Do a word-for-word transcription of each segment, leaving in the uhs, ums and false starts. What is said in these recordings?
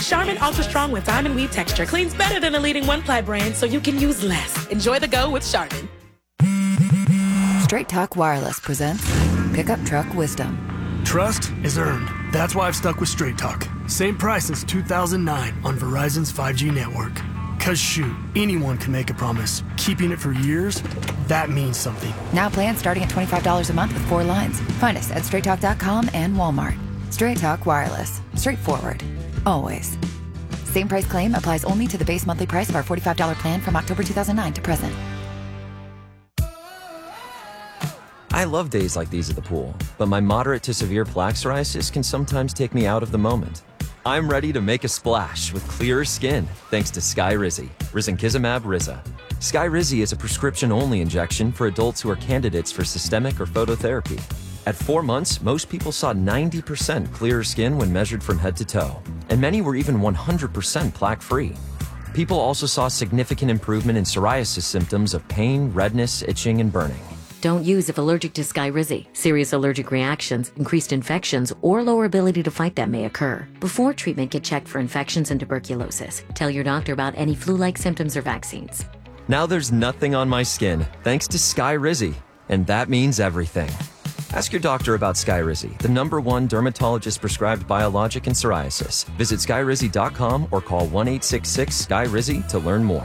Charmin Ultra Strong with diamond weave texture cleans better than the leading one-ply brand, so you can use less. Enjoy the go with Charmin. Straight Talk Wireless presents Pickup Truck Wisdom. Trust is earned. That's why I've stuck with Straight Talk. Same price since two thousand nine on Verizon's five G network. Cause shoot, anyone can make a promise. Keeping it for years, that means something. Now plans starting at twenty-five dollars a month with four lines. Find us at straight talk dot com and Walmart. Straight Talk Wireless. Straightforward. Always. Same price claim applies only to the base monthly price of our forty-five dollars plan from October two thousand nine to present. I love days like these at the pool, but my moderate to severe plaque psoriasis can sometimes take me out of the moment. I'm ready to make a splash with clearer skin thanks to Skyrizi, risankizumab Riza. Skyrizi is a prescription-only injection for adults who are candidates for systemic or phototherapy. At four months, most people saw ninety percent clearer skin when measured from head to toe, and many were even one hundred percent plaque-free. People also saw significant improvement in psoriasis symptoms of pain, redness, itching, and burning. Don't use if allergic to Skyrizi. Serious allergic reactions, increased infections, or lower ability to fight them may occur. Before treatment, get checked for infections and tuberculosis. Tell your doctor about any flu-like symptoms or vaccines. Now there's nothing on my skin thanks to Skyrizi, and that means everything. Ask your doctor about Skyrizi, the number one dermatologist-prescribed biologic in psoriasis. Visit skyrizi dot com or call one eight six six Skyrizi to learn more.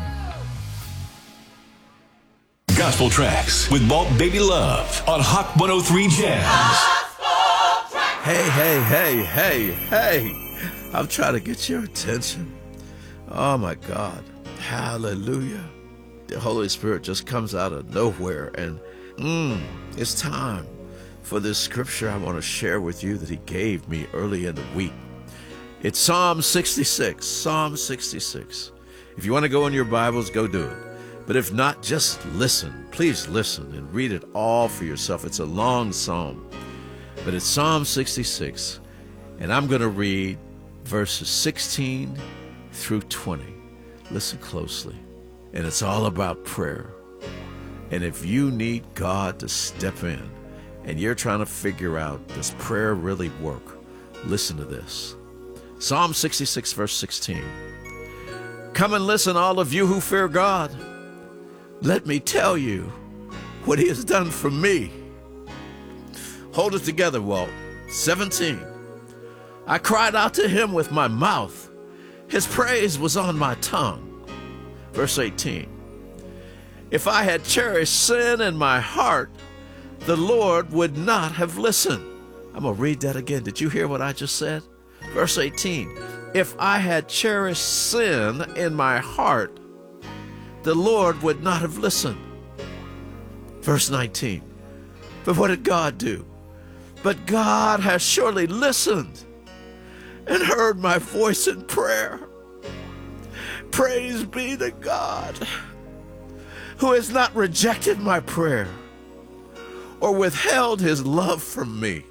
Gospel Tracks with Malt Baby Love on Hot one oh three Jazz. Hey, hey, hey, hey, hey. I'm trying to get your attention. Oh, my God. Hallelujah. The Holy Spirit just comes out of nowhere, and mm, it's time for this scripture I want to share with you that he gave me early in the week. It's Psalm sixty-six. Psalm sixty-six. If you want to go in your Bibles, go do it. But if not, just listen. Please listen and read it all for yourself. It's a long psalm, but it's Psalm sixty-six, and I'm going to read verses sixteen through twenty. Listen closely, and it's all about prayer. And if you need God to step in and you're trying to figure out, does prayer really work? Listen to this. Psalm sixty-six, verse sixteen. Come and listen, all of you who fear God. Let me tell you what he has done for me. Hold it together, Walt. seventeen. I cried out to him with my mouth. His praise was on my tongue. Verse eighteen. If I had cherished sin in my heart, the Lord would not have listened. I'm going to read that again. Did you hear what I just said? Verse eighteen. If I had cherished sin in my heart, the Lord would not have listened. Verse nineteen. But what did God do? But God has surely listened and heard my voice in prayer. Praise be to God, who has not rejected my prayer or withheld his love from me.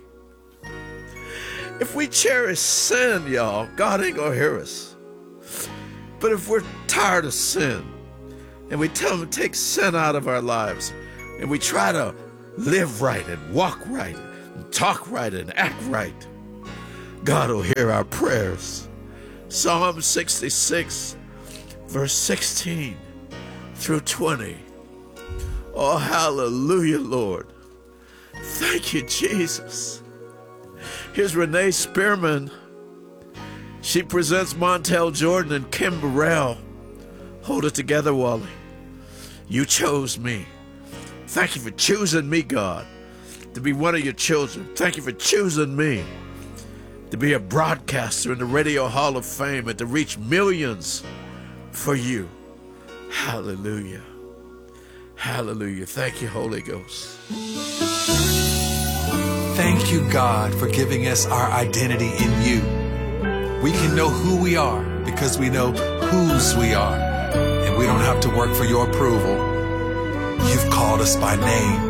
If we cherish sin, y'all, God ain't gonna hear us. But if we're tired of sin, and we tell him to take sin out of our lives, and we try to live right and walk right and talk right and act right, God will hear our prayers. Psalm sixty-six, verse sixteen through twenty. Oh, hallelujah, Lord. Thank you, Jesus. Here's Renee Spearman. She presents Montel Jordan and Kim Burrell. Hold it together, Wally. You chose me. Thank you for choosing me, God, to be one of your children. Thank you for choosing me to be a broadcaster in the Radio Hall of Fame and to reach millions for you. Hallelujah. Hallelujah. Thank you, Holy Ghost. Thank you, God, for giving us our identity in you. We can know who we are because we know whose we are. And we don't have to work for your approval. You've called us by name.